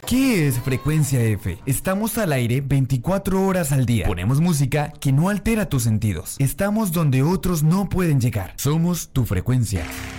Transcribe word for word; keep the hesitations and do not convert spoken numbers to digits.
¿Qué es Frecuencia F? Estamos al aire veinticuatro horas al día. Ponemos música que no altera tus sentidos. Estamos donde otros no pueden llegar. Somos tu frecuencia.